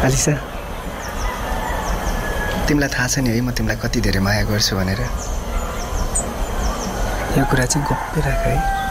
Alisa तिमीलाई थाहा छ नि है म तिमीलाई कति धेरै माया गर्छु भनेर यो कुरा चाहिँ गोप्य राख है